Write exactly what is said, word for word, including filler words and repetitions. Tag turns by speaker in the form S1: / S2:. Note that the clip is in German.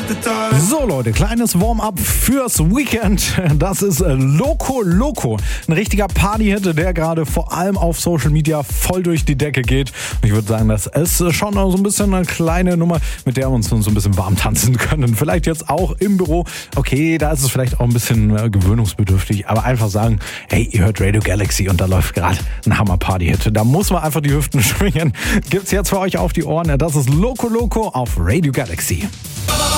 S1: So Leute, kleines Warm-up fürs Weekend. Das ist Loco Loco. Ein richtiger Party-Hit, der gerade vor allem auf Social Media voll durch die Decke geht. Ich würde sagen, das ist schon so ein bisschen eine kleine Nummer, mit der wir uns so ein bisschen warm tanzen können. Vielleicht jetzt auch im Büro. Okay, da ist es vielleicht auch ein bisschen gewöhnungsbedürftig, aber einfach sagen, hey, ihr hört Radio Galaxy und da läuft gerade ein Hammer-Party-Hit. Da muss man einfach die Hüften schwingen. Gibt's jetzt für euch auf die Ohren. Das ist Loco Loco auf Radio Galaxy.